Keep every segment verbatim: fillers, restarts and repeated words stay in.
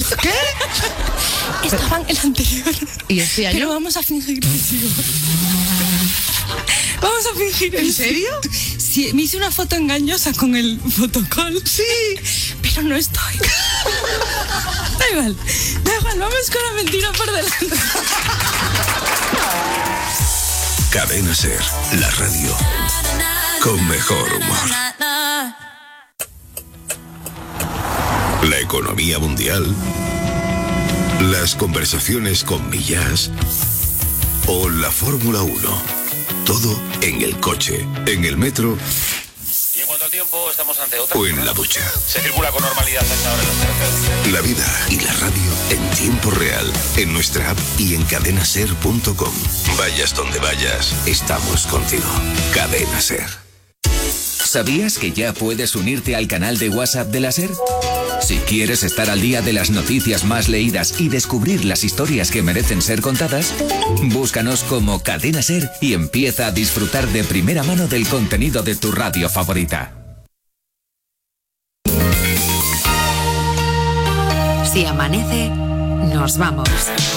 ¿Qué? Estaban el anterior. ¿Y este año? Pero vamos a fingir que sí. Vamos a fingir. ¿En serio? Sí, me hice una foto engañosa con el fotocall. Sí. Pero no estoy. Da igual, da igual, vamos con la mentira por delante. Cadena Ser, la radio con mejor humor. La economía mundial, las conversaciones con Millás o la Fórmula uno. Todo en el coche, en el metro y en cuanto al tiempo, estamos ante otra. o en la ducha. Se circula con normalidad hasta ahora en las carreteras. La vida y la radio en tiempo real, en nuestra app y en cadena ser punto com. Vayas donde vayas, estamos contigo. Cadena Ser. ¿Sabías que ya puedes unirte al canal de WhatsApp de la SER? Si quieres estar al día de las noticias más leídas y descubrir las historias que merecen ser contadas, búscanos como Cadena Ser y empieza a disfrutar de primera mano del contenido de tu radio favorita. Si amanece, nos vamos.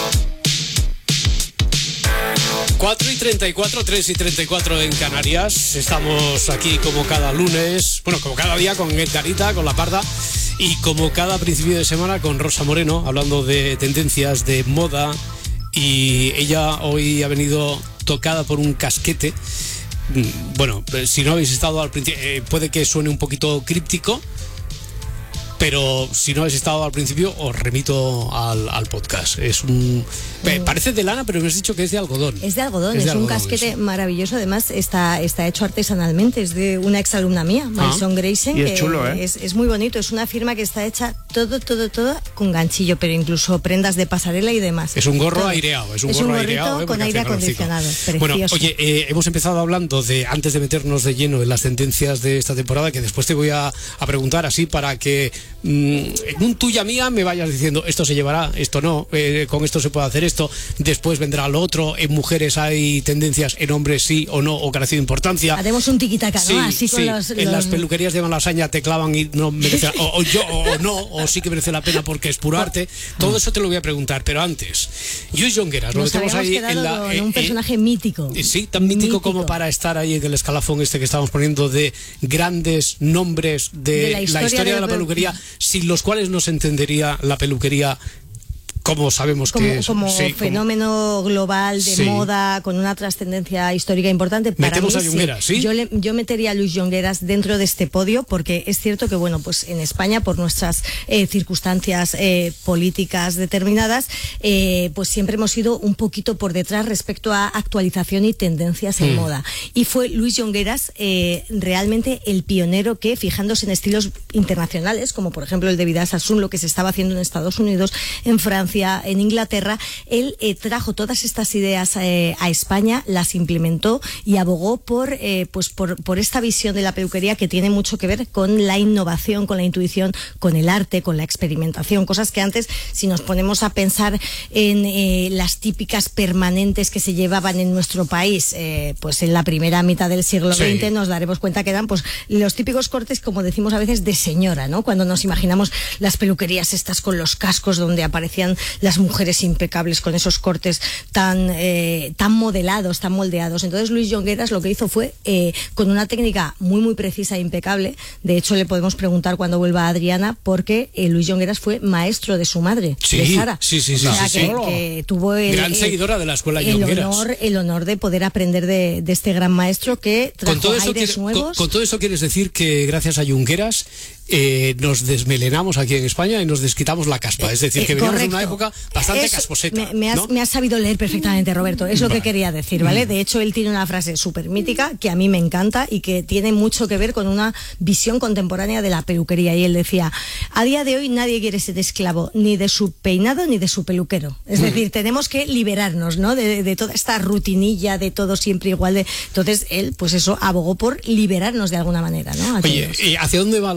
cuatro y treinta y cuatro, tres y treinta y cuatro en Canarias. Estamos aquí como cada lunes, bueno, como cada día con Edgarita, con La Parda, y como cada principio de semana con Rosa Moreno, hablando de tendencias de moda. Y ella hoy ha venido tocada por un casquete. Bueno, si no habéis estado al principio, eh, puede que suene un poquito críptico, pero si no habéis estado al principio, os remito al, al podcast. Es un... Mm. Parece de lana, pero me has dicho que es de algodón. Es de algodón, es, es, de es un algodón, casquete eso. maravilloso. Además, está, está hecho artesanalmente. Es de una exalumna mía, Marisol ah. Grayson. Y es que chulo, ¿eh? Es, es muy bonito. Es una firma que está hecha todo, todo, todo con ganchillo, pero incluso prendas de pasarela y demás. Es un gorro todo. aireado. Es un, es gorro un aireado, ¿eh? con aire acondicionado. Precioso. Bueno, oye, eh, hemos empezado hablando de, antes de meternos de lleno en las tendencias de esta temporada, que después te voy a, a preguntar así para que mmm, en un tuya mía me vayas diciendo esto se llevará, esto no, eh, con esto se puede hacer esto, después vendrá lo otro. En mujeres hay tendencias, en hombres sí o no, o crecido importancia. Haremos un tiquitaca, ¿no? Sí, así sí. con los, en los... las peluquerías de Malasaña te clavan y no merece, o, o yo, o no, o sí que merece la pena porque es puro arte. Todo eso te lo voy a preguntar, pero antes, Lluís Llongueras, lo Nos metemos ahí en, la, con en un personaje eh, mítico. Sí, tan mítico, mítico como para estar ahí en el escalafón este que estamos poniendo de grandes nombres de, de la historia, la historia de, de la peluquería, pelu sin los cuales no se entendería la peluquería como sabemos como, que es. Como sí, fenómeno como... global de sí. moda, con una trascendencia histórica importante. Para Metemos mí, a Llongueras, ¿sí? ¿sí? Yo, le, yo metería a Lluís Llongueras dentro de este podio, porque es cierto que, bueno, pues en España, por nuestras eh, circunstancias eh, políticas determinadas, eh, pues siempre hemos ido un poquito por detrás respecto a actualización y tendencias en mm. moda. Y fue Lluís Llongueras eh, realmente el pionero que, fijándose en estilos internacionales, como por ejemplo el de Vidal Sassoon, lo que se estaba haciendo en Estados Unidos, en Francia, en Inglaterra, él eh, trajo todas estas ideas eh, a España, las implementó y abogó por, eh, pues por, por esta visión de la peluquería que tiene mucho que ver con la innovación, con la intuición, con el arte, con la experimentación, cosas que antes, si nos ponemos a pensar en eh, las típicas permanentes que se llevaban en nuestro país, eh, pues en la primera mitad del siglo sí. veinte, nos daremos cuenta que eran pues los típicos cortes, como decimos a veces, de señora, ¿no? Cuando nos imaginamos las peluquerías estas con los cascos donde aparecían las mujeres impecables con esos cortes tan eh, tan modelados, tan moldeados. Entonces Lluís Llongueras lo que hizo fue eh, con una técnica muy muy precisa e impecable. De hecho le podemos preguntar cuando vuelva a Adriana, porque eh, Lluís Llongueras fue maestro de su madre, sí, de Sara. Sí, sí, sí. O sea, sí, que, sí. que tuvo el, gran el, seguidora de la escuela el Llongueras. honor, el honor de poder aprender de, de este gran maestro que trajo con todo eso aires quiere, nuevos. Con, con todo eso quieres decir que gracias a Llongueras Eh, nos desmelenamos aquí en España y nos desquitamos la caspa, es decir, que eh, veníamos de una época bastante es, casposeta. Me, me, has, ¿no? me has sabido leer perfectamente, Roberto, es lo vale. que quería decir, ¿vale? De hecho, él tiene una frase súper mítica que a mí me encanta y que tiene mucho que ver con una visión contemporánea de la peluquería, y él decía: a día de hoy nadie quiere ser esclavo ni de su peinado ni de su peluquero, es decir, tenemos que liberarnos, ¿no? De, de toda esta rutinilla de todo siempre igual, de... entonces él, pues eso, abogó por liberarnos de alguna manera, ¿no? Oye, ¿y hacia dónde van las tendencias?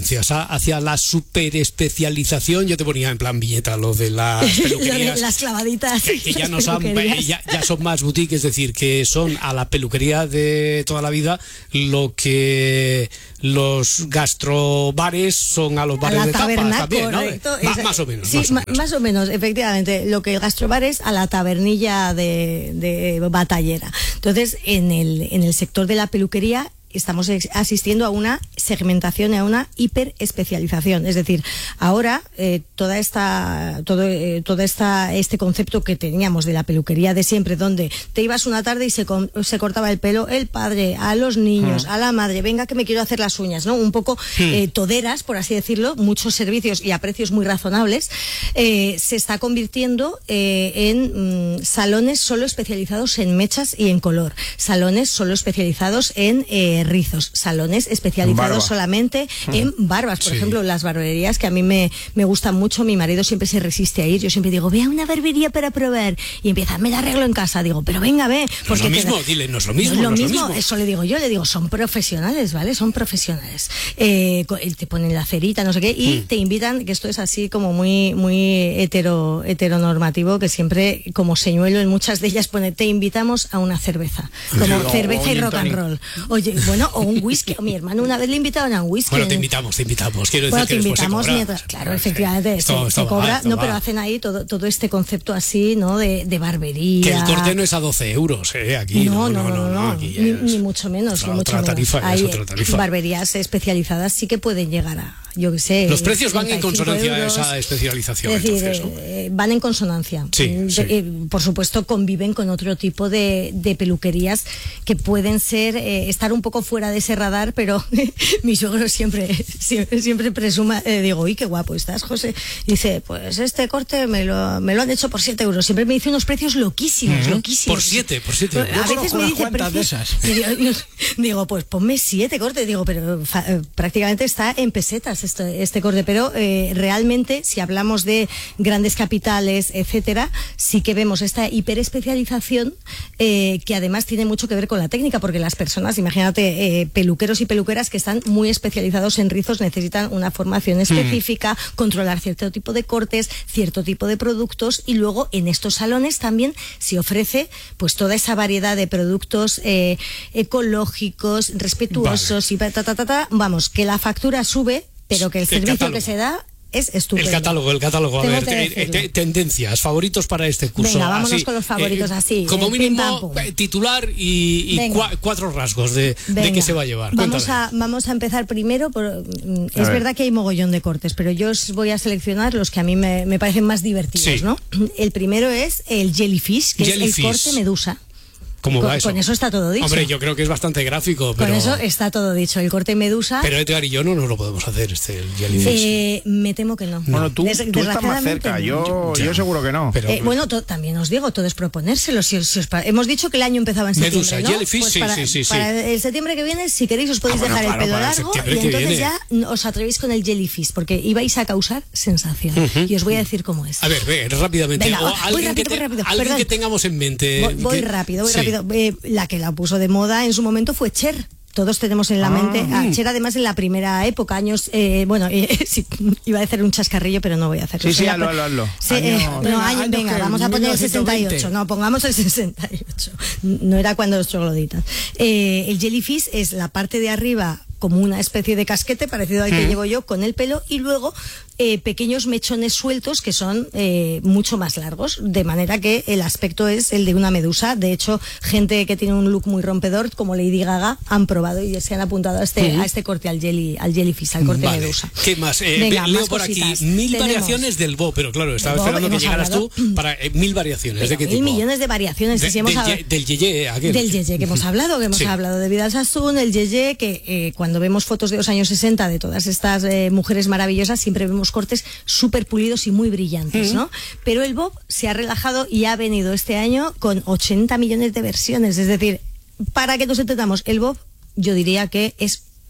tendencias a, hacia la superespecialización. Yo te ponía en plan viñeta lo de las peluquerías. Las clavaditas. Que, que ya, no son, ya, ya son más boutique, es decir, que son a la peluquería de toda la vida lo que los gastrobares son a los bares a la de tapas también, ¿no? Correcto. Más, más o menos. Sí, más o menos. más o menos, efectivamente. Lo que el gastrobar es a la tabernilla de, de batallera. Entonces, en el, en el sector de la peluquería estamos asistiendo a una segmentación y a una hiperespecialización. Es decir, ahora eh, toda esta, todo, eh, toda esta, este concepto que teníamos de la peluquería de siempre, donde te ibas una tarde y se, se cortaba el pelo el padre, a los niños, mm. a la madre, venga que me quiero hacer las uñas, ¿no? Un poco mm. eh, toderas, por así decirlo, muchos servicios y a precios muy razonables, eh, se está convirtiendo eh, en mm, salones solo especializados en mechas y en color, salones solo especializados en eh, rizos, salones especializados Barba. solamente en barbas. Por sí. ejemplo, las barberías que a mí me, me gustan mucho, mi marido siempre se resiste a ir, yo siempre digo, ve a una barbería para probar, y empieza, me la arreglo en casa, digo, pero venga, ve. Porque no es lo mismo, te... dile, no es lo mismo. No es lo, no mismo, lo mismo, eso le digo yo, le digo, son profesionales, ¿vale? Son profesionales. Eh, te ponen la cerita, no sé qué, y mm. te invitan, que esto es así como muy, muy hetero, heteronormativo, que siempre, como señuelo en muchas de ellas pone, te invitamos a una cerveza, como no, cerveza y rock and roll. Oye, bueno, o un whisky. Mi hermano una vez le invitaron a un whisky. Bueno, te invitamos, te invitamos. Quiero bueno, decir te que invitamos se mientras, claro, efectivamente, esto, se, esto se cobra. Va, no, va. Pero hacen ahí todo, todo este concepto así, ¿no? De, de barbería. Que el corte no es a doce euros, ¿eh? Aquí. No, no, no, no, no, no aquí ni, ni mucho menos. Otra, ni mucho otra menos. tarifa, Hay es otra tarifa. Barberías especializadas sí que pueden llegar a, yo qué sé. Los precios van en consonancia euros, a esa especialización. Es decir, entonces, ¿no? eh, van en consonancia. Sí, de, sí. Eh, por supuesto, conviven con otro tipo de, de peluquerías que pueden ser, eh, estar un poco fuera de ese radar, pero mi suegro siempre, siempre, siempre presuma, eh, digo, uy, qué guapo estás, José. Dice, pues este corte me lo, me lo han hecho por siete euros. Siempre me dice unos precios loquísimos, uh-huh. loquísimos. Por siete, por siete. A veces me dice precios, de esas. Digo, digo, pues ponme siete cortes. Digo, pero fa, prácticamente está en pesetas este, este corte. Pero eh, realmente, si hablamos de grandes capitales, etcétera, sí que vemos esta hiperespecialización eh, que además tiene mucho que ver con la técnica, porque las personas, imagínate, eh, peluqueros y peluqueras que están muy especializados en rizos necesitan una formación específica, mm. controlar cierto tipo de cortes, cierto tipo de productos, y luego en estos salones también se ofrece pues toda esa variedad de productos eh, ecológicos, respetuosos, vale. y ta, ta, ta, ta, vamos, que la factura sube, pero que el, el servicio catálogo. que se da es estupendo. El catálogo, el catálogo. A Tengo ver, te, te, tendencias, favoritos para este curso. Venga, vámonos así, con los favoritos, eh, así. Como mínimo, pim, pam, titular y, y cua, cuatro rasgos de, de qué se va a llevar. Vamos a, vamos a empezar primero por... Es a verdad que hay mogollón de cortes, pero yo os voy a seleccionar los que a mí me, me parecen más divertidos, sí. ¿no? El primero es el jellyfish, que jellyfish. es el corte medusa. ¿Cómo con, va eso? Con eso está todo dicho. Hombre, yo creo que es bastante gráfico, pero... Con eso está todo dicho. El corte medusa... Pero Edgar y yo no nos lo podemos hacer, este el jellyfish. Eh, me temo que no. Bueno, tú, Des, tú estás más cerca, yo, yo, yo seguro que no. Pero, eh, bueno, to, también os digo, todo es proponérselo. Si, si os, hemos dicho que el año empezaba en septiembre, Medusa, ¿no? jellyfish, pues sí, para, sí, sí, sí. Para el septiembre que viene, si queréis, os podéis ah, bueno, dejar claro, el pelo largo y entonces viene. ya os atrevéis con el jellyfish, porque ibais a causar sensación. Uh-huh. Y os voy a decir cómo es. A ver, ve, rápidamente. Venga, o voy alguien rápido, que te, voy rápido. Alguien Perdón. que tengamos en mente. Voy, voy que, rápido, voy sí. rápido. Eh, la que la puso de moda en su momento fue Cher. Todos tenemos en la ah, mente a Cher, además en la primera época, años, eh, bueno, eh, sí, iba a hacer un chascarrillo, pero no voy a hacerlo. Sí, sí, hazlo, hazlo, hazlo. Sí, eh, no, venga, año, venga vamos a poner el sesenta y ocho, no, pongamos el sesenta y ocho. No era cuando los trogloditas. Eh, el jellyfish es la parte de arriba como una especie de casquete parecido al que mm. llevo yo con el pelo, y luego eh, pequeños mechones sueltos que son eh, mucho más largos, de manera que el aspecto es el de una medusa. De hecho, gente que tiene un look muy rompedor como Lady Gaga han probado y se han apuntado a este, mm. a este corte, al jelly, al jellyfish, al corte vale. medusa. ¿Qué más? Eh, Venga, leo más por cositas. aquí mil Tenemos variaciones del bob, pero claro, estaba esperando que llegaras hablado. tú para eh, mil variaciones. Pero ¿de qué mil tipo? millones de variaciones. De, si hemos del, hablado, del yeye, aquel. Del yeye que hemos hablado, que hemos sí. hablado de Vidal Sassoon, el yeye, que eh, cuando vemos fotos de los años sesenta de todas estas eh, mujeres maravillosas, siempre vemos cortes súper pulidos y muy brillantes, ¿no? Pero el bob se ha relajado y ha venido este año con ochenta millones de versiones. Es decir, para que nos entendamos, el bob yo diría que es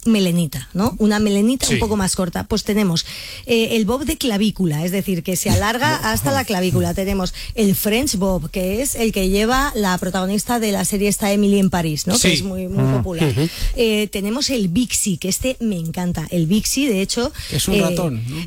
melenita, ¿no? Una melenita Sí. un poco más corta. Pues tenemos eh, el bob de clavícula, es decir, que se alarga hasta la clavícula. Tenemos el French bob, que es el que lleva la protagonista de la serie esta Emily en París, ¿no? Sí. Que es muy, muy popular. Ujú. Eh, tenemos el Bixi, que este me encanta. El Bixi, de hecho... Es un eh, ratón, ¿no?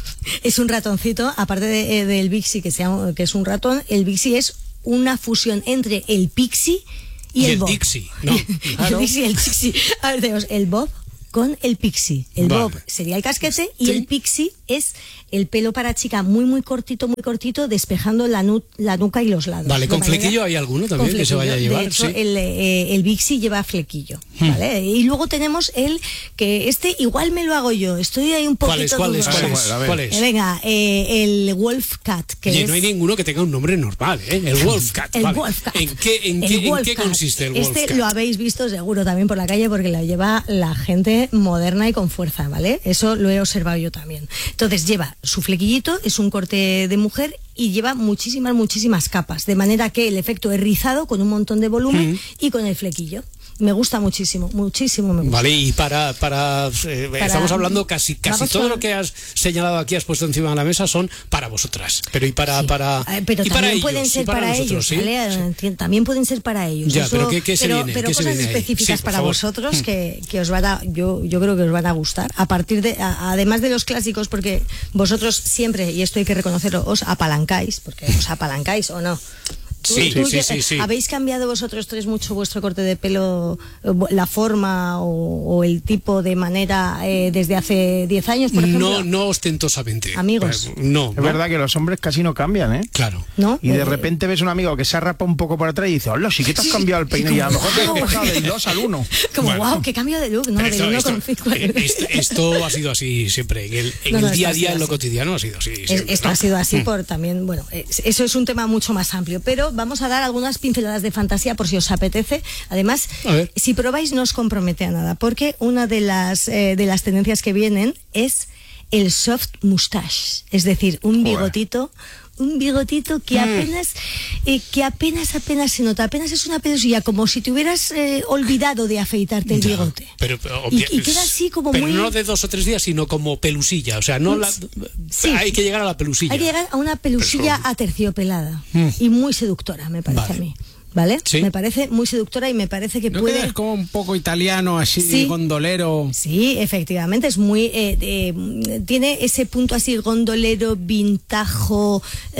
Es un ratoncito, aparte de, eh, del Bixi, que, sea, que es un ratón, el Bixi es una fusión entre el Pixie y, Y el, el Bob. Dixie, ¿no? El Dixie y el Pixie. A ver, tenemos el Bob con el Pixie. El Vale. Bob sería el casquete y Sí. el Pixie es el pelo para chica muy, muy cortito, muy cortito, despejando la, nu la nuca y los lados. Vale, De ¿con manera- flequillo hay alguno también con que se vaya a flequillo. llevar? De hecho, Sí. el, eh, el Bixi lleva flequillo, ¿vale? Y luego tenemos el que este igual me lo hago yo. Estoy ahí un poquito ¿Cuál es? ¿Cuál es? dudosa. ¿Cuál es? A ver. ¿Cuál es? Eh, venga, eh, el Wolf Cat, que Oye, es... no hay ninguno que tenga un nombre normal, ¿eh? El Wolfcat. El vale. Wolfcat. ¿En qué, en El qué, en qué Wolfcat. consiste el Wolfcat? Este lo habéis visto seguro también por la calle porque lo lleva la gente moderna y con fuerza, ¿vale? Eso lo he observado yo también. Entonces lleva su flequillito, es un corte de mujer y lleva muchísimas, muchísimas capas, de manera que el efecto es rizado con un montón de volumen Mm. y con el flequillo. Me gusta muchísimo, muchísimo me gusta. Vale, y para, para, eh, Para- estamos hablando casi, casi vamos todo con- lo que has señalado aquí, has puesto encima de la mesa son para vosotras. Pero y para, Sí. para, Eh, pero y para también ellos, pueden y ser para, para, nosotros, ellos, ¿sí? ¿vale? Sí. Entiendo, también pueden ser para ellos. Ya, Eso- pero ¿qué- qué se pero, viene? pero ¿Qué se cosas viene ahí? específicas Sí, por para favor. vosotros Mm. que, que os van a, yo, yo creo que os van a gustar. A partir de, a- además de los clásicos, porque vosotros siempre, y esto hay que reconocerlo, os apalancáis, porque os apalancáis o no. Tú- Sí, tú sí, ya- sí, sí. ¿Habéis cambiado vosotros tres mucho vuestro corte de pelo, eh, la forma o, o el tipo de manera eh, desde hace diez años, por ejemplo? No, no ostentosamente. Amigos. Eh, No, Es ¿no? verdad que los hombres casi no cambian, ¿eh? Claro. ¿No? Y de Eh, repente ves un amigo que se ha rapado un poco por atrás y dice, hola, sí que te has cambiado el peine y a lo mejor te has pasado del dos al uno. Como, Bueno. wow, qué cambio de look, ¿no? Pero Del esto, uno esto- con cinco. eh, esto, esto ha sido así siempre. En el, en No, no, el día a esto ha día, sido en lo así. cotidiano, ha sido así. Es- siempre, esto ¿no? ha sido así Mm. por también, bueno, es- eso es un tema mucho más amplio, pero vamos a dar algunas pinceladas de fantasía por si os apetece. Además, A ver. si probáis no os compromete a nada, porque una de las eh, de las tendencias que vienen es el soft mustache, es decir, un Joder. bigotito, un bigotito que apenas eh, que apenas apenas se nota, apenas es una pelusilla, como si te hubieras eh, olvidado de afeitarte el Ya, bigote. Pero, pero, y, obvia- y queda así como pero muy... no de dos o tres días, sino como pelusilla. O sea, no la, Sí. hay que llegar a la pelusilla. Hay que llegar a una pelusilla Pero- aterciopelada Mm. y muy seductora, me parece Vale. a mí. ¿Vale? Sí. Me parece muy seductora y me parece que ¿No puede... queda como un poco italiano, así, Sí. gondolero? Sí, efectivamente, es muy... eh, eh, tiene ese punto así gondolero, vintajo,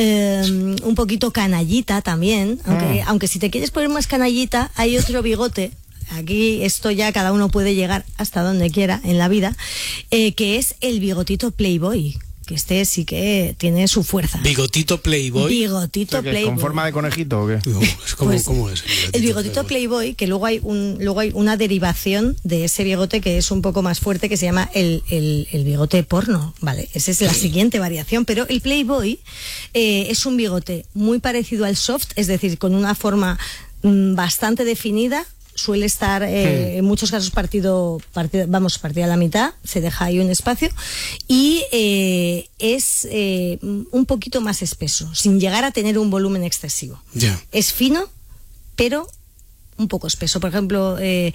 eh, un poquito canallita también, aunque, aunque si te quieres poner más canallita, hay otro bigote. Aquí esto ya cada uno puede llegar hasta donde quiera en la vida, eh, que es el bigotito Playboy, que este sí que tiene su fuerza. Bigotito Playboy. Bigotito ¿Qué, Playboy. ¿Con forma de conejito o qué? No, es como, Pues, ¿cómo es? el bigotito Playboy, que luego hay un luego hay una derivación de ese bigote que es un poco más fuerte, que se llama el, el, el bigote porno, ¿vale? Esa es la siguiente variación, pero el Playboy eh, es un bigote muy parecido al soft, es decir, con una forma mm, bastante definida. Suele estar eh, Hmm. en muchos casos partido, partido, vamos, partido a la mitad, se deja ahí un espacio y eh, es eh, un poquito más espeso, sin llegar a tener un volumen excesivo. Ya. Es fino, pero un poco espeso. Por ejemplo, eh,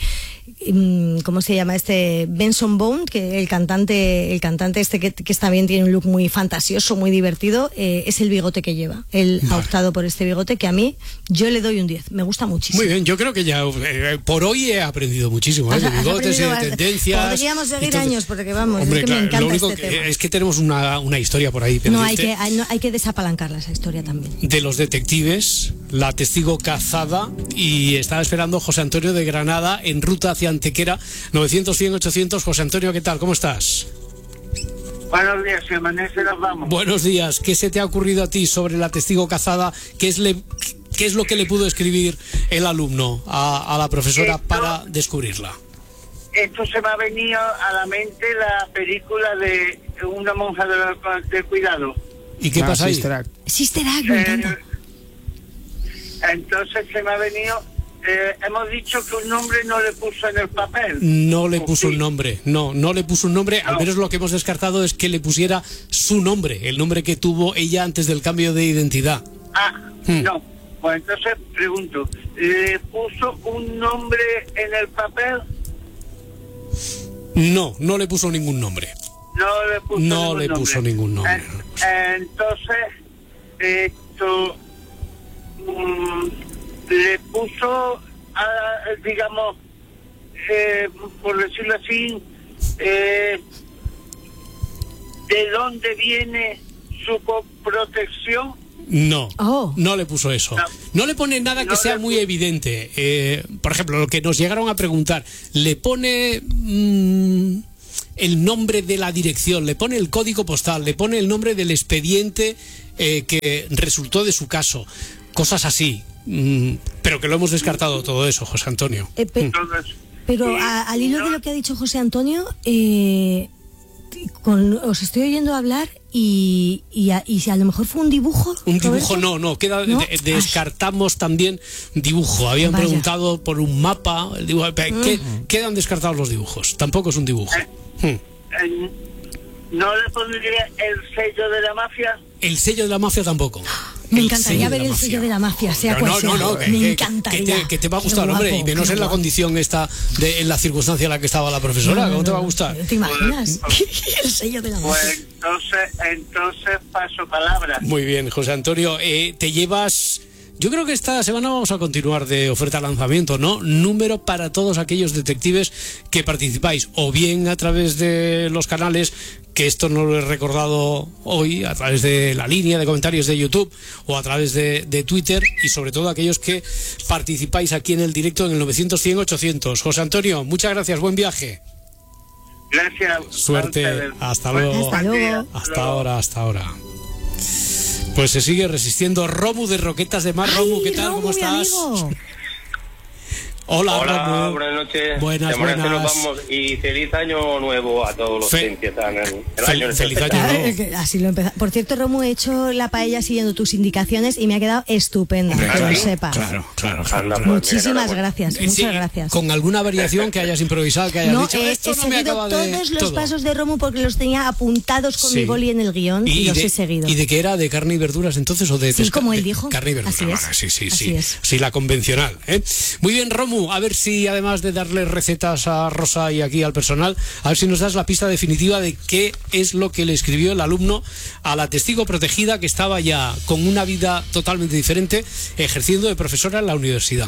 mm, ¿cómo se llama este? Benson Boone, que el cantante, el cantante este que, que también tiene un look muy fantasioso, muy divertido, eh, es el bigote que lleva. Él ha optado por este bigote que a mí, yo le doy un diez. Me gusta muchísimo. Muy bien, yo creo que ya eh, por hoy he aprendido muchísimo, ¿eh? Has- De has bigotes y aprendido de bastante. tendencias. Podríamos seguir Entonces, años, porque vamos, hombre, es que me claro, encanta lo único este que- tema. es que tenemos una, una historia por ahí. No, hay pendiente que, hay, no, hay que desapalancarla esa historia también. de los detectives, la testigo cazada, y estaba esperando José Antonio de Granada en ruta hacia Antequera, novecientos, cien, ochocientos. José Antonio, ¿qué tal? ¿Cómo estás? Buenos días, si amanece nos vamos. Buenos días. ¿Qué se te ha ocurrido a ti sobre la testigo cazada? ¿Qué es, le, qué es lo que le pudo escribir el alumno a, a la profesora Esto- para descubrirla? Esto se me ha venido a la mente la película de una monja de, de cuidado. ¿Y qué Ah, pasa ahí? Sister Act. Sister Act, me Eh, encanta. entonces se me ha venido... eh, hemos dicho que un nombre no le puso en el papel. No le ¿O puso sí? un nombre, no, no le puso un nombre, al No. menos lo que hemos descartado es que le pusiera su nombre, el nombre que tuvo ella antes del cambio de identidad. Ah, Hmm. no. Pues entonces pregunto, ¿le puso un nombre en el papel? No, no le puso ningún nombre. No le puso No ningún le nombre. puso ningún nombre. En- entonces, esto mm, le puso, a, digamos, eh, por decirlo así, eh, ¿de dónde viene su co- protección? No, Oh. no le puso eso. No. No le pone nada que No sea le muy pu- evidente. Eh, por ejemplo, lo que nos llegaron a preguntar, le pone mm, el nombre de la dirección, le pone el código postal, le pone el nombre del expediente eh, que resultó de su caso. Cosas así. Mm, pero que lo hemos descartado todo eso, José Antonio. Eh, pe- Entonces, Pero y- a- al hilo no- de lo que ha dicho José Antonio, eh, con- os estoy oyendo hablar y, y, a, y si a lo mejor fue un dibujo. Un dibujo Roberto. no, no, queda, ¿No? de- descartamos también dibujo. Habían Vaya. preguntado por un mapa, el dibujo, pe- ¿qué- quedan descartados los dibujos. Tampoco es un dibujo. Hmm. eh, ¿no le pondría el sello de la mafia? El sello de la mafia tampoco. Me El encantaría sello de ver la el mafia. sello de la mafia, sea No, cual no, sea. no, no, que, Me que- encantaría. que te, que te va a Qué gustar, hombre, y guapo, menos qué en la guapo. condición esta, de, en la circunstancia en la que estaba la profesora. No, no, ¿Cómo te no, va a no. gustar? ¿Te imaginas? El sello de la Pues mafia. entonces, entonces paso palabra. Muy bien, José Antonio. Eh, te llevas... Yo creo que esta semana vamos a continuar de oferta lanzamiento, ¿no? Número para todos aquellos detectives que participáis, o bien a través de los canales, que esto no lo he recordado hoy, a través de la línea de comentarios de YouTube, o a través de, de Twitter, y sobre todo aquellos que participáis aquí en el directo en el novecientos cien ochocientos. José Antonio, muchas gracias, buen viaje. Gracias. a Suerte, ustedes. hasta luego. Hasta luego. Hasta ahora, hasta ahora. Pues se sigue resistiendo Romu de Roquetas de Mar. Romu, ¿qué Ay, tal? Romu, ¿Cómo mi estás? amigo. Hola, Hola, Romu. buenas noches. Buenas, De manera que buenas. nos vamos y feliz año nuevo a todos los Fe- que empiezan el, el Fel- año. en este feliz fecha. año Ah, nuevo. eh, que Así lo empezamos. Por cierto, Romu, he hecho la paella siguiendo tus indicaciones y me ha quedado estupenda, Hombre, que claro, lo sepas. Claro, claro, claro, Anda, claro. pues, Muchísimas mira, gracias, Eh, muchas sí, gracias. Con alguna variación que hayas improvisado, que hayas No, dicho, he, esto he no me seguido acaba de... todos los todo. pasos de Romu porque los tenía apuntados con Sí. mi boli en el guión y, los de, he seguido. ¿Y de qué era? ¿De carne y verduras entonces o de Sí, pesca- como él de dijo. Carne y verduras. Así es. Vale, sí, sí, Así sí. es. Sí, la convencional. ¿eh? Muy bien, Romu, a ver si además de darle recetas a Rosa y aquí al personal, a ver si nos das la pista definitiva de qué es lo que le escribió el alumno a la testigo protegida que estaba ya con una vida totalmente diferente ejerciendo de profesora en la universidad.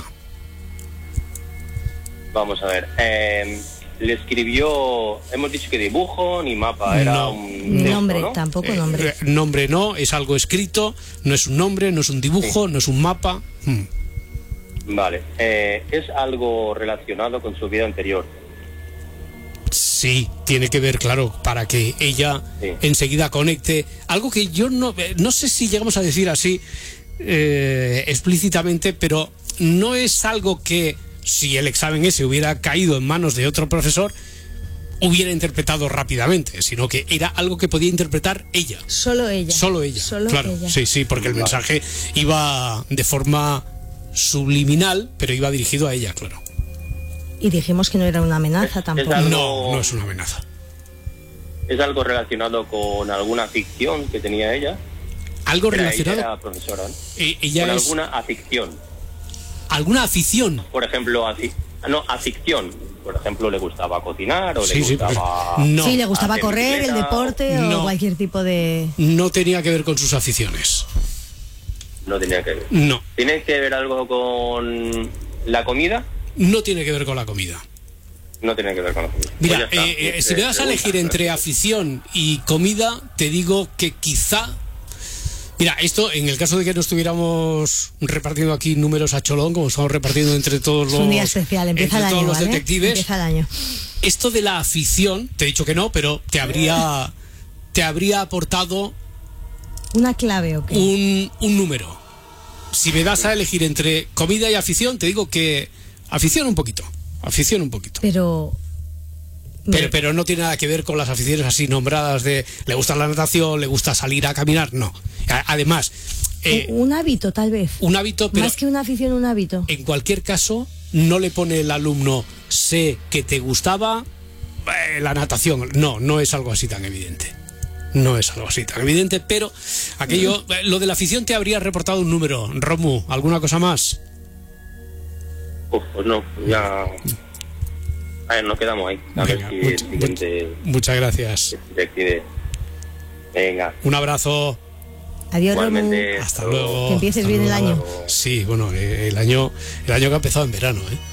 Vamos a ver. eh, le escribió, hemos dicho que dibujo ni mapa, era No. un Ni texto, nombre, ¿no? tampoco Eh, nombre. eh, nombre no, es algo escrito, no es un nombre, no es un dibujo, no es un mapa. Hmm. Vale. Eh, es algo relacionado con su vida anterior. Sí, tiene que ver, claro, para que ella Sí. enseguida conecte. Algo que yo no, eh, no sé si llegamos a decir así eh, explícitamente, pero no es algo que si el examen ese hubiera caído en manos de otro profesor, hubiera interpretado rápidamente, sino que era algo que podía interpretar ella. Solo ella. Solo ella. Solo claro, ella. sí, sí, porque el mensaje iba de forma subliminal, pero iba dirigido a ella, claro. Y dijimos que no era una amenaza tampoco. algo- No, no es una amenaza. Es algo relacionado con alguna ficción que tenía ella. Algo Era- relacionado. Ella era profesora. ¿no? Eh, ella con es alguna afición. alguna afición. Por ejemplo, afi- no, afición. Por ejemplo, le gustaba cocinar o Sí, le sí, gustaba... porque- no. Sí, le gustaba hacer correr, el bicicleta, deporte No. o cualquier tipo de... No tenía que ver con sus aficiones. No tenía que ver. No. ¿Tiene que ver algo con la comida? No tiene que ver con la comida. No tiene que ver con la comida. Mira, Pues ya está. eh, eh, si Eh, me das a pregunta. elegir entre afición y comida, te digo que quizá... Mira, esto en el caso de que no estuviéramos repartiendo aquí números a cholón, como estamos repartiendo entre todos Es los... un día especial, empieza el entre año, todos los ¿vale? detectives, Empieza el año. esto de la afición, te he dicho que no, pero te habría, te habría aportado ¿Una clave o qué? un, un número. Si me das a elegir entre comida y afición, te digo que afición un poquito, afición un poquito. Pero... Pero, pero no tiene nada que ver con las aficiones así nombradas de le gusta la natación, le gusta salir a caminar, no. A- Además, eh, un hábito, tal vez. un hábito, pero Más que una afición, un hábito. en cualquier caso no le pone el alumno sé que te gustaba eh, la natación. No, no es algo así tan evidente. No es algo así tan evidente, pero aquello, eh, lo de la afición te habría reportado un número. Romu, ¿alguna cosa más? Uf, pues no, ya... A ver, nos quedamos ahí. A Venga, ver si much- el siguiente Muchas gracias. decide. Venga. Un abrazo. Adiós, Romu. Igualmente. Hasta luego. Que empieces Hasta bien el luego. año. Sí, bueno, eh, el año, el año que ha empezado en verano, ¿eh?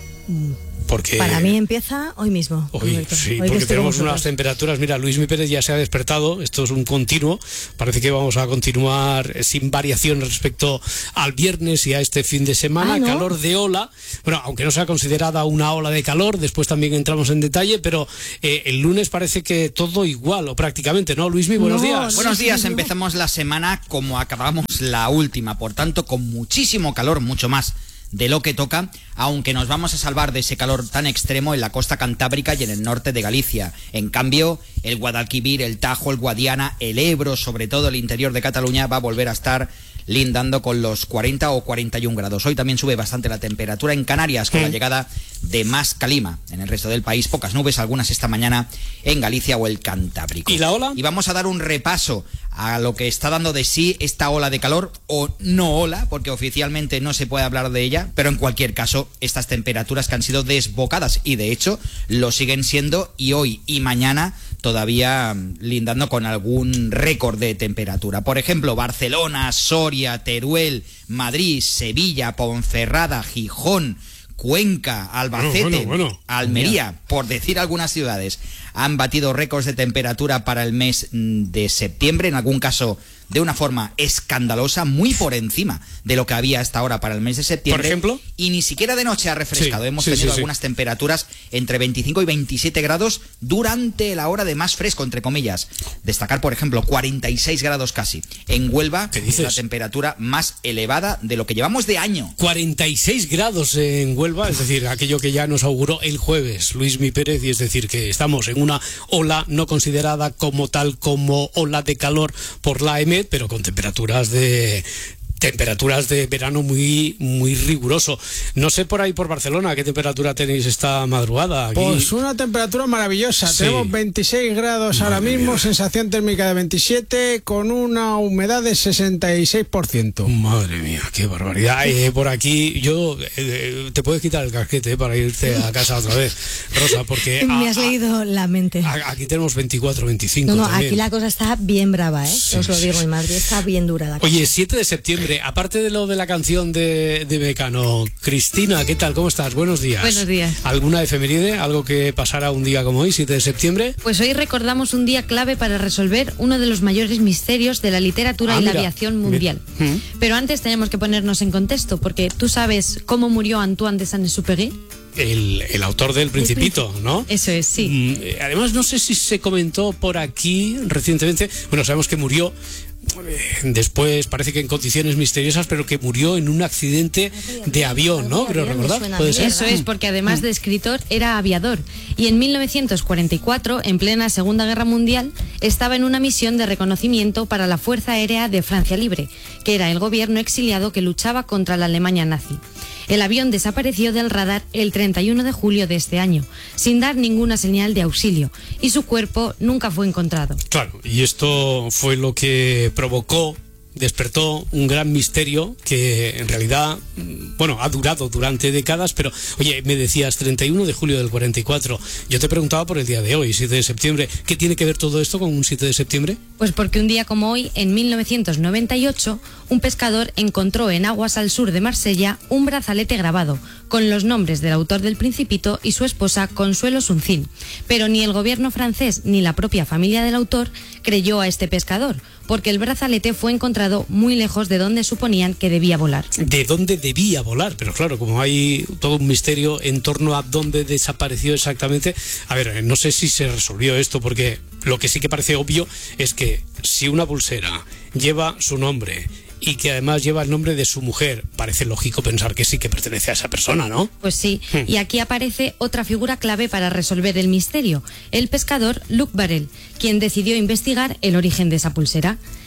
Porque Para mí empieza hoy mismo. Hoy, Roberto. sí, Hoy que porque estoy con tenemos vosotros. unas temperaturas. Mira, Luis Mi Pérez ya se ha despertado. Esto es un continuo. Parece que vamos a continuar eh, sin variación respecto al viernes y a este fin de semana. Ah, ¿no? Calor de ola. Bueno, aunque no sea considerada una ola de calor, después también entramos en detalle, pero eh, el lunes parece que todo igual, o prácticamente, ¿no? Luismi, buenos No, días. Buenos días, empezamos la semana como acabamos la última, por tanto con muchísimo calor, mucho más de lo que toca, aunque nos vamos a salvar de ese calor tan extremo en la costa cantábrica y en el norte de Galicia. En cambio, el Guadalquivir, el Tajo, el Guadiana, el Ebro, sobre todo el interior de Cataluña, va a volver a estar lindando con los cuarenta o cuarenta y un grados. Hoy también sube bastante la temperatura en Canarias con la llegada de más calima. En el resto del país, pocas nubes, algunas esta mañana en Galicia o el Cantábrico. ¿Y la ola? Y vamos a dar un repaso a lo que está dando de sí esta ola de calor, o no ola, porque oficialmente no se puede hablar de ella, pero en cualquier caso, estas temperaturas que han sido desbocadas, y de hecho lo siguen siendo, y hoy y mañana todavía mm, lindando con algún récord de temperatura. Por ejemplo, Barcelona, Soria, Teruel, Madrid, Sevilla, Ponferrada, Gijón, Cuenca, Albacete, Bueno, bueno, bueno. Almería, por decir algunas ciudades, han batido récords de temperatura para el mes mm, de septiembre, en algún caso de una forma escandalosa, muy por encima de lo que había hasta ahora para el mes de septiembre. ¿Por ejemplo? Y ni siquiera de noche ha refrescado. Sí, Hemos sí, tenido sí, sí. algunas temperaturas entre veinticinco y veintisiete grados durante la hora de más fresco, entre comillas. Destacar, por ejemplo, cuarenta y seis grados casi. En Huelva, ¿Qué es dices? la temperatura más elevada de lo que llevamos de año. cuarenta y seis grados en Huelva, es decir, aquello que ya nos auguró el jueves Luis Mi Pérez, y es decir, que estamos en una ola no considerada como tal como ola de calor por la E M E D, pero con temperaturas de temperaturas de verano muy muy riguroso. No sé por ahí por Barcelona qué temperatura tenéis esta madrugada. Aquí. Pues una temperatura maravillosa. Sí. Tenemos veintiséis grados ahora Madre mismo, mía. sensación térmica de veintisiete, con una humedad de sesenta y seis por ciento. Madre mía, qué barbaridad. Eh, por aquí, yo, eh, te puedes quitar el casquete eh, para irte a casa otra vez, Rosa, porque Me a- has a- leído la mente. a- aquí tenemos veinticuatro, veinticinco. No, no, también. aquí la cosa está bien brava, ¿eh? Sí, Os lo sí, digo, sí. en Madrid está bien dura la cosa. Oye, siete de septiembre, aparte de lo de la canción de, de Mecano, Cristina, ¿qué tal? ¿Cómo estás? Buenos días. Buenos días. ¿Alguna efeméride? ¿Algo que pasara un día como hoy, siete de septiembre? Pues hoy recordamos un día clave para resolver uno de los mayores misterios de la literatura Ah, y la mira. aviación mundial. Mira. Mm. Pero antes tenemos que ponernos en contexto, porque tú sabes cómo murió Antoine de Saint-Exupéry. El, el autor del Principito, ¿no? Eso es, sí. Mm, eh, Además, no sé si se comentó por aquí recientemente. Bueno, sabemos que murió eh, después, parece que en condiciones misteriosas, pero que murió en un accidente de avión, ¿no? Creo recordar. ¿Puede ser? Eso es, porque además de escritor era aviador. Y en mil novecientos cuarenta y cuatro, en plena Segunda Guerra Mundial, estaba en una misión de reconocimiento para la Fuerza Aérea de Francia Libre, que era el gobierno exiliado que luchaba contra la Alemania nazi. El avión desapareció del radar el treinta y uno de julio de este año, sin dar ninguna señal de auxilio, y su cuerpo nunca fue encontrado. Claro, y esto fue lo que provocó, despertó un gran misterio que en realidad, mm, bueno, ha durado durante décadas, pero, oye, me decías treinta y uno de julio del cuarenta y cuatro, yo te preguntaba por el día de hoy, siete de septiembre, ¿qué tiene que ver todo esto con un siete de septiembre? Pues porque un día como hoy, en mil novecientos noventa y ocho, un pescador encontró en aguas al sur de Marsella un brazalete grabado, con los nombres del autor del Principito y su esposa Consuelo Suncín. Pero ni el gobierno francés ni la propia familia del autor creyó a este pescador, porque el brazalete fue encontrado muy lejos de donde suponían que debía volar. ¿De dónde debía volar? Pero claro, como hay todo un misterio en torno a dónde desapareció exactamente, a ver, no sé si se resolvió esto, porque lo que sí que parece obvio es que si una pulsera lleva su nombre y que además lleva el nombre de su mujer, parece lógico pensar que sí que pertenece a esa persona, ¿no? Pues sí, Hmm. y aquí aparece otra figura clave para resolver el misterio, el pescador Luc Barel, quien decidió investigar el origen de esa pulsera.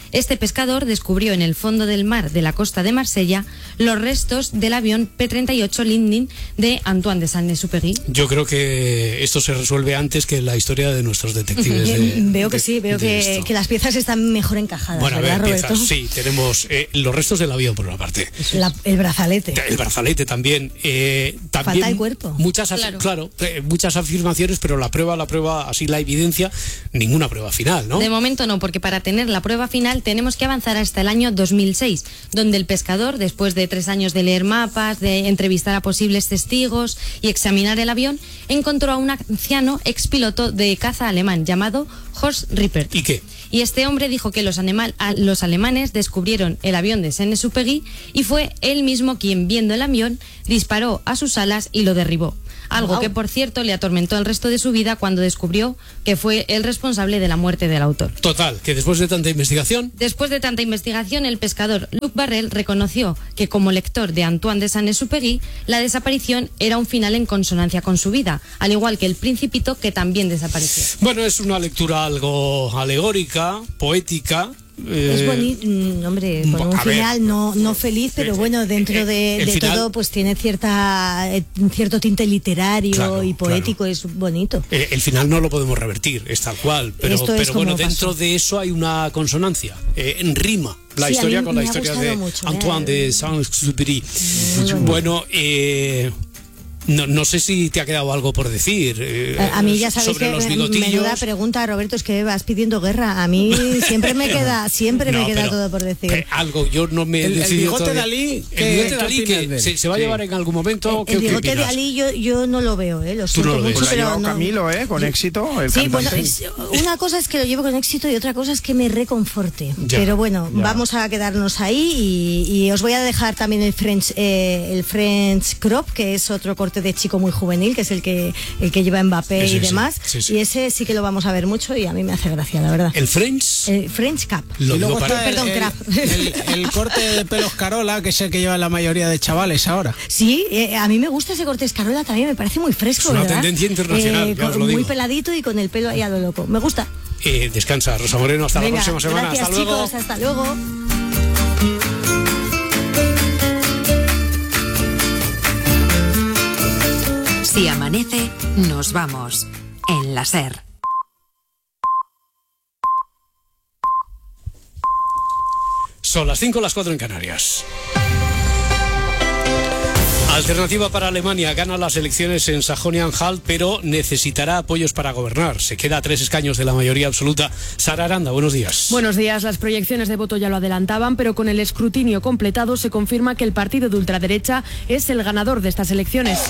Este pescador descubrió en el fondo del mar de la costa de Marsella los restos del avión P treinta y ocho Lindin de Antoine de Saint-Exupéry. Yo creo que esto se resuelve antes que la historia de nuestros detectives. De, veo que de, sí, veo que, que las piezas están mejor encajadas. Bueno, a ver, ¿verdad, piezas, sí, tenemos eh, los restos del avión por una parte. La, el brazalete. El brazalete también. Eh, también Falta el cuerpo. Muchas, claro, claro eh, muchas afirmaciones, pero la prueba, la prueba, así la evidencia, ninguna prueba final, ¿no? De momento no, porque para tener la prueba final tenemos que avanzar hasta el año dos mil seis, donde el pescador, después de tres años de leer mapas, de entrevistar a posibles testigos y examinar el avión, encontró a un anciano expiloto de caza alemán llamado Horst Rippert. ¿Y qué? Y este hombre dijo que los, animal, los alemanes descubrieron el avión de Saint-Exupéry y fue él mismo quien, viendo el avión, disparó a sus alas y lo derribó. Algo wow. que, por cierto, le atormentó el resto de su vida cuando descubrió que fue el responsable de la muerte del autor. Total, que después de tanta investigación... Después de tanta investigación, el pescador Luc Barrel reconoció que, como lector de Antoine de Saint-Exupéry, la desaparición era un final en consonancia con su vida, al igual que el Principito, que también desapareció. Bueno, es una lectura algo alegórica, poética... Eh, es bonito, hombre, con un final ver, no, no feliz, pero bueno, dentro de, de final, todo pues tiene cierta cierto tinte literario claro, y poético, claro. Es bonito. Eh, el final no lo podemos revertir, es tal cual, pero, pero bueno, dentro pasó. de eso hay una consonancia, eh, en rima. La sí, historia con la historia de mucho, Antoine eh. de Saint-Exupéry. Bueno, eh... No, no sé si te ha quedado algo por decir. Eh, a mí ya sabes sobre que los bigotillos. Menuda pregunta, Roberto, es que vas pidiendo guerra. A mí siempre me queda, siempre no, me queda todo por decir. Eh, algo, yo no me he el, decidido el bigote todavía. de Ali, el bigote de Ali que se, se va a sí. llevar en algún momento. El, el bigote de Ali yo, yo no lo veo, eh, lo siento no lo mucho, ves. pero no. no. Camilo, eh, con éxito. El sí, cantante. bueno, es, una cosa es que lo llevo con éxito y otra cosa es que me reconforte. Ya, pero bueno, ya. vamos a quedarnos ahí y, y os voy a dejar también el French, eh, el French crop, que es otro corte de chico muy juvenil, que es el que el que lleva Mbappé sí, y demás, sí, sí, sí. y ese sí que lo vamos a ver mucho y a mí me hace gracia, la verdad. ¿El French? El French Cap. Lo y luego está el, perdón, el, el, el corte de pelos Carola, que es el que lleva la mayoría de chavales ahora. Sí, eh, a mí me gusta ese corte Carola también, me parece muy fresco, es una ¿verdad? tendencia internacional, eh, ya os lo muy digo. peladito y con el pelo ahí a lo loco. Me gusta. Eh, descansa, Rosa Moreno, hasta Venga, la próxima semana. Gracias, hasta luego. Chicos, hasta luego. Si amanece, nos vamos en la SER. Son las cinco, las cuatro en Canarias. Alternativa para Alemania gana las elecciones en Sajonia-Anhalt, pero necesitará apoyos para gobernar. Se queda a tres escaños de la mayoría absoluta. Sara Aranda, buenos días. Buenos días. Las proyecciones de voto ya lo adelantaban, pero con el escrutinio completado se confirma que el partido de ultraderecha es el ganador de estas elecciones.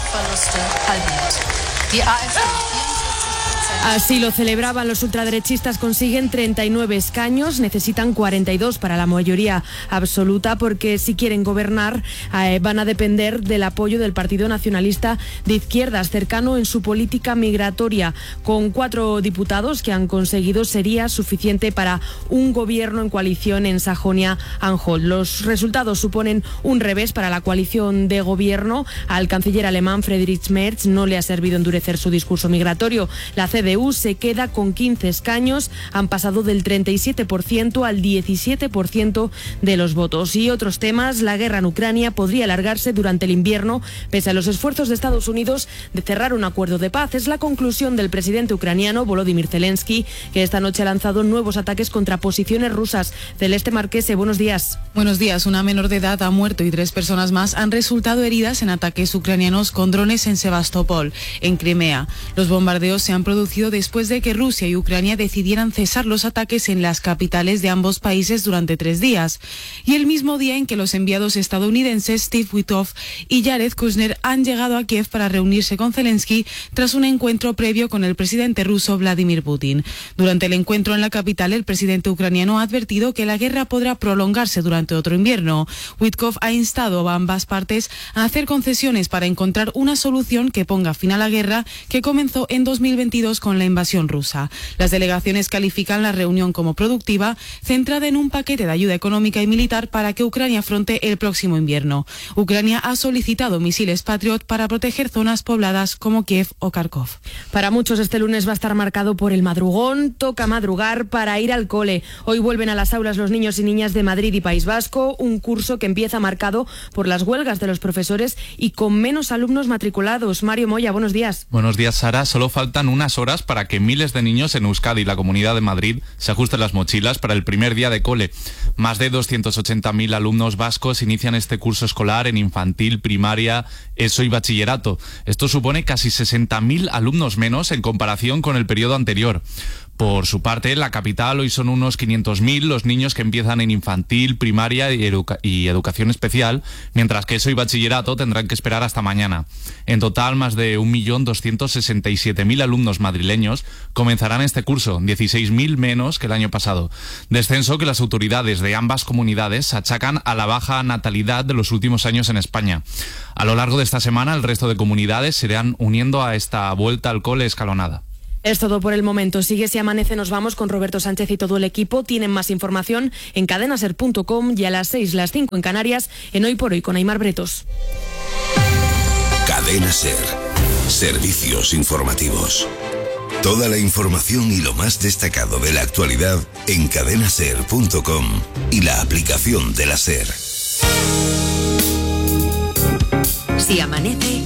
Así lo celebraban los ultraderechistas, consiguen treinta y nueve escaños, necesitan cuarenta y dos para la mayoría absoluta, porque si quieren gobernar eh, van a depender del apoyo del Partido Nacionalista de Izquierdas, cercano en su política migratoria. Con cuatro diputados que han conseguido sería suficiente para un gobierno en coalición en Sajonia-Anhalt. Los resultados suponen un revés para la coalición de gobierno. Al canciller alemán Friedrich Merz no le ha servido endurecer su discurso migratorio. La C D U se queda con quince escaños, han pasado del treinta y siete por ciento al diecisiete por ciento de los votos. Y otros temas, la guerra en Ucrania podría alargarse durante el invierno, pese a los esfuerzos de Estados Unidos de cerrar un acuerdo de paz. Es la conclusión del presidente ucraniano Volodymyr Zelensky, que esta noche ha lanzado nuevos ataques contra posiciones rusas. Celeste Marquese, buenos días. Buenos días. Una menor de edad ha muerto y tres personas más han resultado heridas en ataques ucranianos con drones en Sebastopol, en Crimea. Los bombardeos se han producido después de que Rusia y Ucrania decidieran cesar los ataques en las capitales de ambos países durante tres días. Y el mismo día en que los enviados estadounidenses Steve Witkoff y Jared Kushner han llegado a Kiev para reunirse con Zelensky tras un encuentro previo con el presidente ruso Vladimir Putin. Durante el encuentro en la capital, el presidente ucraniano ha advertido que la guerra podrá prolongarse durante otro invierno. Witkoff ha instado a ambas partes a hacer concesiones para encontrar una solución que ponga fin a la guerra que comenzó en dos mil veintidós con con la invasión rusa. Las delegaciones califican la reunión como productiva, centrada en un paquete de ayuda económica y militar para que Ucrania afronte el próximo invierno. Ucrania ha solicitado misiles Patriot para proteger zonas pobladas como Kiev o Kharkov. Para muchos este lunes va a estar marcado por el madrugón. Toca madrugar para ir al cole. Hoy vuelven a las aulas los niños y niñas de Madrid y País Vasco, un curso que empieza marcado por las huelgas de los profesores y con menos alumnos matriculados. Mario Moya, buenos días. Buenos días, Sara. Solo faltan unas horas para que miles de niños en Euskadi y la Comunidad de Madrid se ajusten las mochilas para el primer día de cole. Más de doscientos ochenta mil alumnos vascos inician este curso escolar en infantil, primaria, ESO y bachillerato. Esto supone casi sesenta mil alumnos menos en comparación con el periodo anterior. Por su parte, en la capital hoy son unos quinientos mil los niños que empiezan en infantil, primaria y, educa- y educación especial, mientras que ESO y bachillerato tendrán que esperar hasta mañana. En total, más de un millón doscientos sesenta y siete mil alumnos madrileños comenzarán este curso, dieciséis mil menos que el año pasado. Descenso que las autoridades de ambas comunidades achacan a la baja natalidad de los últimos años en España. A lo largo de esta semana, el resto de comunidades se irán uniendo a esta vuelta al cole escalonada. Es todo por el momento. Sigue Si Amanece, nos vamos con Roberto Sánchez y todo el equipo. Tienen más información en cadenaser punto com y a las seis, las cinco en Canarias, en Hoy por Hoy con Aimar Bretos. Cadena Ser. Servicios informativos. Toda la información y lo más destacado de la actualidad en cadenaser punto com y la aplicación de la Ser. Si amanece,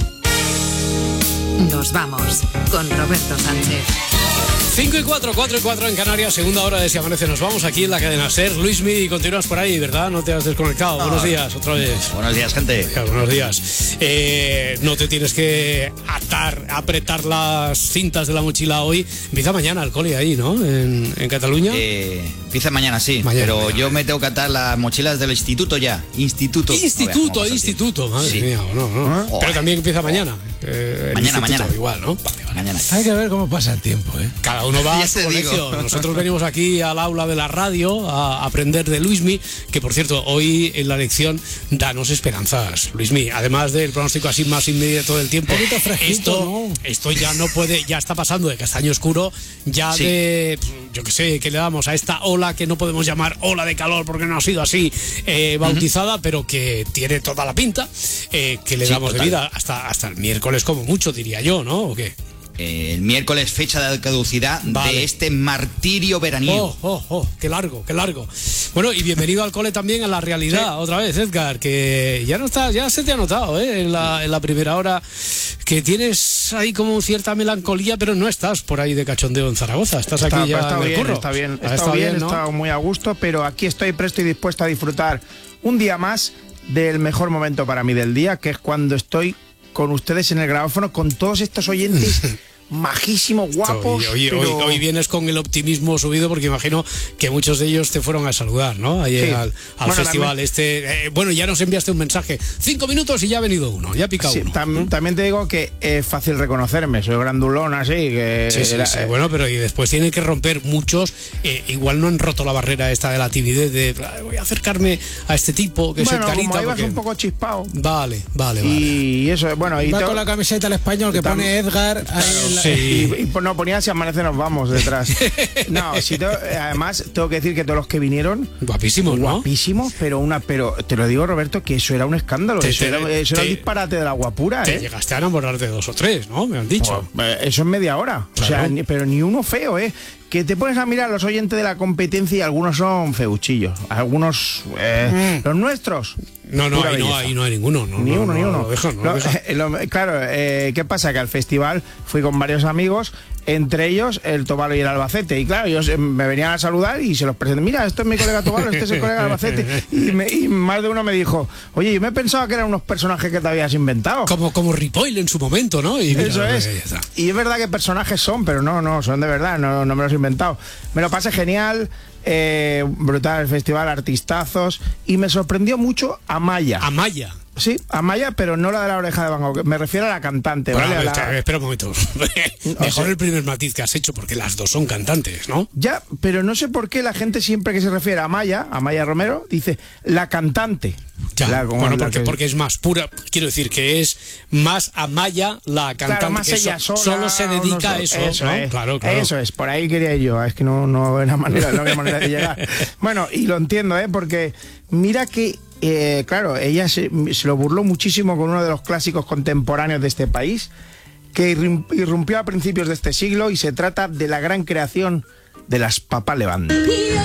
nos vamos con Roberto Sánchez. cinco y cuatro, cuatro y cuatro en Canarias, segunda hora de Si Amanece. Nos vamos aquí en la cadena SER. Luismi, continúas por ahí, ¿verdad? No te has desconectado. No. Buenos días, otra vez. Buenos días, gente. Ya, buenos días. Eh, no te tienes que atar, apretar las cintas de la mochila hoy. Empieza mañana el cole ahí, ¿no? En, en Cataluña. Eh, empieza mañana, sí. Mañana, pero mañana. Yo me tengo que atar las mochilas del instituto ya. Instituto. Instituto, no, instituto. Madre sí. mía, no, no. Oh. Pero también empieza mañana. Eh, mañana, mañana. Igual, ¿no? Vale, vale. Mañana. Hay que ver cómo pasa el tiempo, ¿eh? Cada uno va a su colegio. Nosotros venimos aquí al aula de la radio a aprender de Luismi, que por cierto, hoy en la lección danos esperanzas, Luismi. Además del pronóstico así más inmediato del tiempo, esto, ¿no? esto ya no puede, ya está pasando de castaño oscuro, ya sí. de, yo qué sé, que le damos a esta ola que no podemos llamar ola de calor porque no ha sido así eh, bautizada, uh-huh. pero que tiene toda la pinta, eh, que le sí, damos total. de vida hasta, hasta el miércoles como mucho, diría yo, ¿no? ¿O qué? El miércoles, fecha de caducidad vale. de este martirio veraniego. Oh, oh, oh, qué largo, qué largo. Bueno, y bienvenido al cole también, a la realidad, sí. otra vez, Edgar, que ya no está, ya se te ha notado, ¿eh? En la, en la primera hora, que tienes ahí como cierta melancolía, pero no estás por ahí de cachondeo en Zaragoza, estás está, aquí ya está en el bien, curro. Está bien, está, está bien, bien ¿no? está muy a gusto, pero aquí estoy presto y dispuesto a disfrutar un día más del mejor momento para mí del día, que es cuando estoy con ustedes en el grabófono, con todos estos oyentes majísimos, guapos. Hoy, hoy, pero... hoy, hoy vienes con el optimismo subido porque imagino que muchos de ellos te fueron a saludar, ¿no? Ahí sí. al, al bueno, festival también... este. Eh, bueno, ya nos enviaste un mensaje. Cinco minutos y ya ha venido uno, ya ha picado sí, uno. Tam, ¿Mm? También te digo que es fácil reconocerme, soy grandulón así. Que sí, sí, era, sí. Eh... Bueno, pero y después tienen que romper muchos. Eh, igual no han roto la barrera esta de la timidez de voy a acercarme a este tipo que bueno, es el carita. Como ibas porque... un poco chispado. Vale, vale, vale. Y eso, bueno. Y va te... con la camiseta del español que Tam... pone Edgar. Ahí en la... Sí. Y, y no ponía Si Amanece nos vamos detrás. No, si te, además tengo que decir que todos los que vinieron guapísimos, ¿no? Guapísimos, pero una pero te lo digo, Roberto, que eso era un escándalo, te, eso, te, era, eso te, era un disparate de la guapura, Te ¿eh? llegaste a enamorar de dos o tres, ¿no? Me han dicho. Pues, eso en media hora. Claro. O sea, ni, pero ni uno feo, ¿eh? Que te pones a mirar los oyentes de la competencia y algunos son feuchillos, algunos eh, mm. los nuestros. No, no, ahí no, ahí no hay ninguno. No, ni no, uno, no, ni uno. No, lo dejo, no lo, lo dejo. Eh, lo, claro, eh, ¿qué pasa? Que al festival fui con varios amigos, entre ellos el Tobalo y el Albacete. Y claro, ellos me venían a saludar y se los presenté. Mira, esto es mi colega Tobalo, este es el colega Albacete. Y, me, y más de uno me dijo, oye, yo me pensaba que eran unos personajes que te habías inventado. Como, como Ripoll en su momento, ¿no? Y mira, eso es. Y es verdad que personajes son, pero no, no, son de verdad, no, no me los he inventado. Me lo pasé genial. Eh, brutal el festival, artistazos, y me sorprendió mucho Amaya. Amaya. Sí, Amaya, pero no la de la oreja de Van Gogh. Me refiero a la cantante, Bueno, ¿vale? a ver, A la- espera un momento. Mejor sea- el primer matiz que has hecho, porque las dos son cantantes, ¿no? Ya, pero no sé por qué la gente siempre que se refiere a Amaya, a Amaya Romero, dice la cantante. Ya, La- como bueno, la porque, que- porque es más pura, quiero decir que es más Amaya la cantante, Claro, más que ella so- sola, solo se dedica a unos- eso, eso ¿no? es, Claro, claro. Eso es, por ahí quería ir yo, es que no, no había manera, no había manera de llegar. Bueno, y lo entiendo, ¿eh? Porque mira que, eh, claro, ella se, se lo burló muchísimo con uno de los clásicos contemporáneos de este país, que irrum- irrumpió a principios de este siglo, y se trata de la gran creación de las Papá Levante.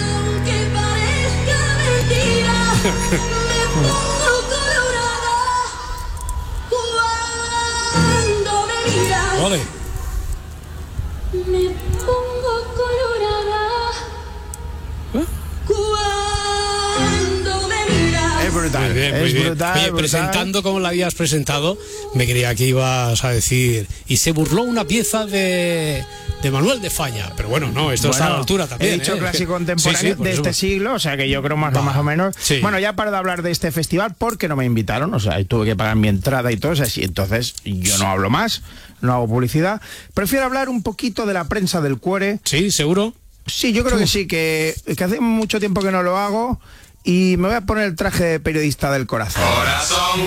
Ole. Me pongo colorada cuando me miras. Es brutal, Muy bien, muy es bien. brutal, Oye, brutal. presentando como la habías presentado, me creía que ibas a decir, y se burló una pieza de, de Manuel de Falla. Pero bueno, no, esto está a la Bueno, altura también. He dicho ¿eh? clásico Sí, contemporáneo sí, por de eso. este siglo, o sea que yo creo más, Va. más o menos. Sí. Bueno, ya para de hablar de este festival, porque no me invitaron, o sea, tuve que pagar mi entrada y todo, o sea, sí, entonces yo no hablo más, no hago publicidad. Prefiero hablar un poquito de la prensa del cuore. Sí, seguro. Sí, yo creo que sí, que, que hace mucho tiempo que no lo hago. Y me voy a poner el traje de periodista del corazón. Corazón,